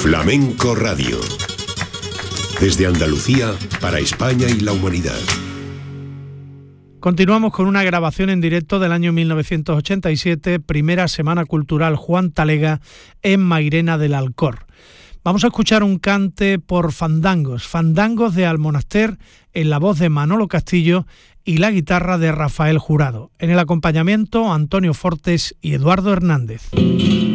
Flamenco Radio. Desde Andalucía para España y la humanidad. Continuamos con una grabación en directo del año 1987, primera Semana Cultural Juan Talega en Mairena del Alcor. Vamos a escuchar un cante por fandangos de Almonaster, en la voz de Manolo Castillo y la guitarra de Rafael Jurado. En el acompañamiento, Antonio Fortes y Eduardo Hernández.